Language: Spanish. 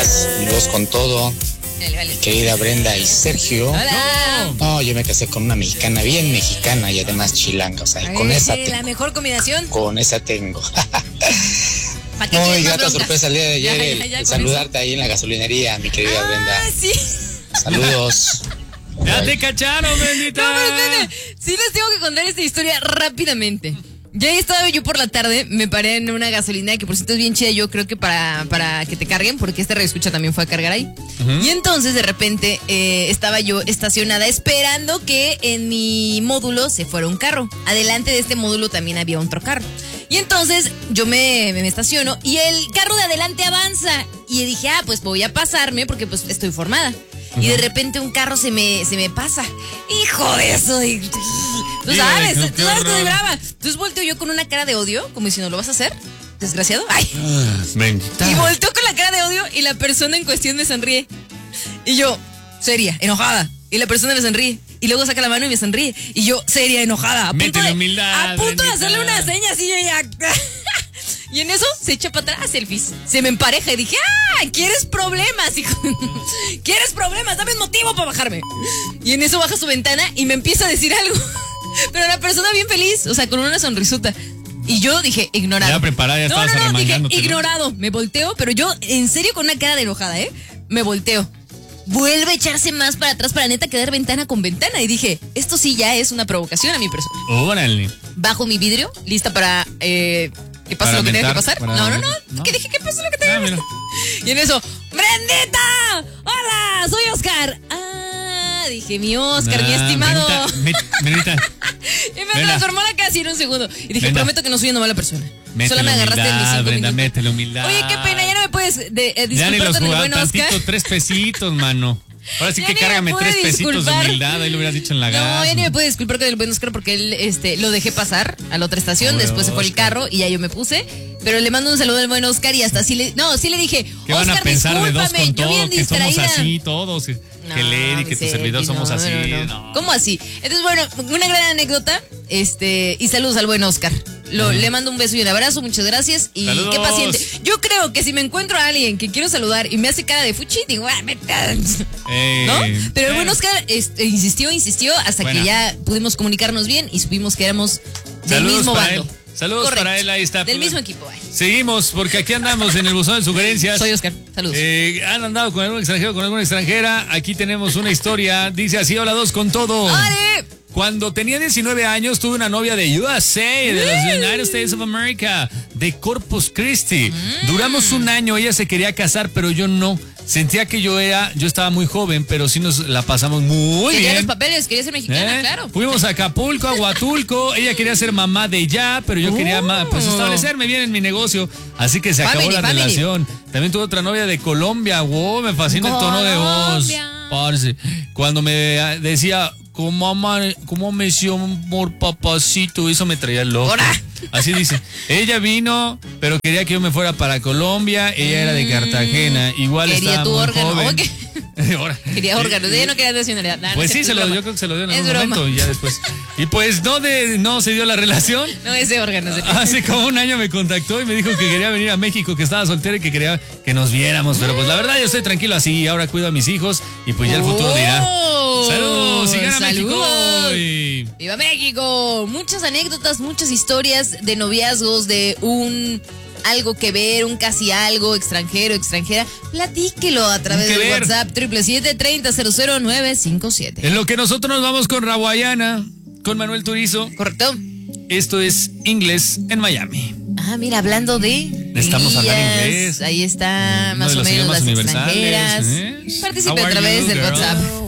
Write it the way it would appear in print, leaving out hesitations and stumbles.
buenas. Saludos con todo. Vale. Mi querida Brenda y Sergio. Hola. No, yo me casé con una mexicana, bien mexicana y además chilanga. O sea, con esa La mejor combinación. Con esa tengo. ¿Para qué Muy quieres más grata broncas? sorpresa el día de ayer Ya, el con saludarte ahí en la gasolinería, mi querida Brenda. Sí. Saludos. Ya te cacharon, bendita. No, pero espérate. Sí les tengo que contar esta historia rápidamente. Ya estaba yo por la tarde, me paré en una gasolina que por cierto es bien chida, yo creo que para que te carguen, porque este radioescucha también fue a cargar ahí. Y entonces de repente estaba yo estacionada esperando que en mi módulo se fuera un carro. Adelante de este módulo también había otro carro. Y entonces yo me estaciono y el carro de adelante avanza. Y dije, pues voy a pasarme porque pues estoy formada. Y de repente un carro se me pasa. Hijo de eso. Tú sabes que soy brava. Entonces volteo yo con una cara de odio, como diciendo, ¿lo vas a hacer? Desgraciado. Ay. Bendita. Y volteo con la cara de odio y la persona en cuestión me sonríe. Y yo, seria, enojada. Y la persona me sonríe. Y luego saca la mano y me sonríe. Y yo, seria, enojada. A punto de hacerle una seña así yo ya. Y en eso se echa para atrás selfies. Se me empareja y dije, ¿quieres problemas, hijo? ¿Quieres problemas? Dame un motivo para bajarme. Y en eso baja su ventana y me empieza a decir algo. Pero la persona bien feliz, o sea, con una sonrisota. Y yo dije, ignorado. Ya preparada, ya estabas arremangándote, dije, ignorado. Me volteo, pero yo, en serio, con una cara de enojada, me volteo. Vuelve a echarse más para atrás para neta quedar ventana con ventana. Y dije, esto sí ya es una provocación a mi persona. Órale. Bajo mi vidrio, lista para... ¿qué pasa lo que tenga que pasar? No. ¿Qué dije? ¿Qué pasa lo que tenga que pasar? Y en eso, ¡Brendita! ¡Hola! Soy Oscar. Dije, mi Oscar, mi estimado. Brendita. Y me transformó la cara así en un segundo. Y dije, prometo que no soy una mala persona. Solo me agarraste en mis 5 minutos. Métele humildad. Oye, qué pena, ya no me puedes disculpar ya ni los con el buen Oscar. Tantito, 3 pesitos, mano. Ahora sí que cárgame 3 pesitos de humildad, ahí lo hubieras dicho en la gas. No, ya ni me puede disculpar con el buen Oscar porque él lo dejé pasar a la otra estación, después se fue el carro y ya yo me puse. Pero le mando un saludo al buen Oscar y hasta sí le dije, ¿qué van a pensar de dos con todo? Que somos así todos. No, que Lady, que tu servidor somos así. No. ¿Cómo así? Entonces, bueno, una gran anécdota. Y saludos al buen Oscar. Le mando un beso y un abrazo, muchas gracias. Y ¡saludos! Qué paciente. Yo creo que si me encuentro a alguien que quiero saludar y me hace cara de fuchi, digo, ¿no? Pero el buen Oscar insistió hasta que ya pudimos comunicarnos bien y supimos que éramos del mismo bando. Saludos. Correcto. Para él, ahí está. Del mismo equipo. Seguimos, porque aquí andamos en el buzón de sugerencias. Soy Oscar, saludos. Han andado con algún extranjero, con alguna extranjera. Aquí tenemos una historia. Dice así, hola dos con todo. ¡Ale! Cuando tenía 19 años, tuve una novia de USA, de los United States of America, de Corpus Christi. Duramos un año, ella se quería casar, pero yo no. Sentía que yo estaba muy joven, pero sí nos la pasamos muy bien. Quería los papeles, quería ser mexicana, claro. Fuimos a Acapulco, a Huatulco. Ella quería ser mamá de ya, pero yo quería establecerme bien en mi negocio. Así que se acabó la relación. También tuve otra novia de Colombia. Wow, me fascina el tono de voz. Parce. Cuando me decía, ¿cómo me hizo amor, papacito? Eso me traía loco. ¡Hora! Así dice. Ella vino, pero quería que yo me fuera para Colombia. Ella era de Cartagena. Igual quería estaba tu muy órgano. joven. Quería órganos. Ella no quería nacionalidad. Pues sí, yo creo que se lo dio en algún momento y ya después. Y pues no se dio la relación. No, ese órgano. Hace como un año me contactó y me dijo que quería venir a México, que estaba soltera y que quería que nos viéramos. Pero pues la verdad yo estoy tranquilo así. Ahora cuido a mis hijos y pues ya el futuro dirá. ¡Saludos! ¡Sigan a México! ¡Viva México! Muchas anécdotas, muchas historias de noviazgos, de algo que ver, un casi algo, extranjero, extranjera. Platíquelo a través del WhatsApp 777-30-00957. En lo que nosotros nos vamos con Raguayana, con Manuel Turizo. Correcto. Esto es Inglés en Miami. Mira, hablando de estamos hablando inglés. Ahí está más o menos las extranjeras. Participe a través del WhatsApp.